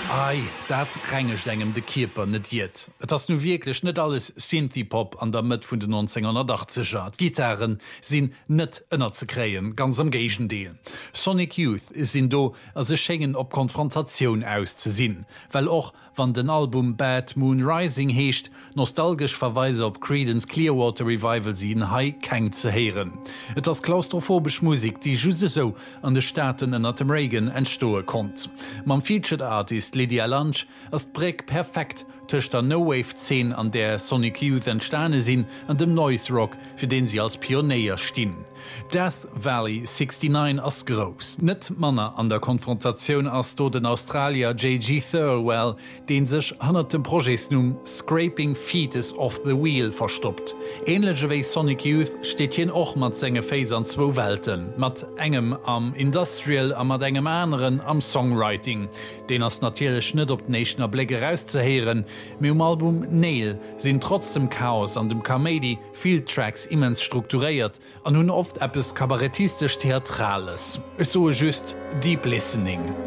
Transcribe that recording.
Ei, dat rengeg engem de Kierper net jiet. Et ass nu wirklich net alles Synthie-Pop an der Mët vun de 1980er. Gitarren sinn net ënner ze kreien, ganz am Gegen Deel. Sonic Youth sinn do as se Schengen op Konfrontatioun auszesinn, well och wann den Album Bad Moon Rising heescht, nostalgisch verweise op Creedence Clearwater Revival sinn hai keng ze heeren. Et ass klaustrophobisch Musik, die juste so an de Staaten ënner dem Reagan entstoe kont. Man Featured Artist Lydia Lunch as Breck perfekt töcht der No-Wave-10 an der Sonic Youth entstane sinn an dem Noise Rock, für den sie als Pionier stehen. Death Valley 69 as gross. Net Manner an der Konfrontation as do den Australier J.G. Thirlwell, den sech hannert dem Projektsnum Scraping Fetus of the Wheel verstoppt. Ähnliche wie Sonic Youth steht hien och mat senge Face an zwo Welten, mat engem am Industrial a mat engem anderen am Songwriting, den as natürlich net op Nationer Blicke rauszuheeren. Mit dem Album Nail sind trotz dem Chaos an dem Comedy viel Tracks immens strukturiert an nun oft etwas kabarettistisch Theatrales. So just Deep Listening.